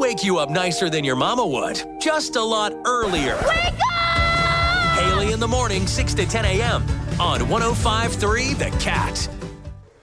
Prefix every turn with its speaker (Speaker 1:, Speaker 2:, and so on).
Speaker 1: wake you up nicer than your mama would, just a lot earlier.
Speaker 2: Wake up!
Speaker 1: Haley in the morning, 6 to 10 a.m. on 105.3 The Cat.